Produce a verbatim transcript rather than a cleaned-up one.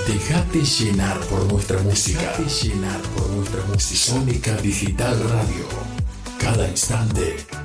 Dejate llenar por nuestra música. Dejate llenar por nuestra música. Sónica Digital Radio. Cada instante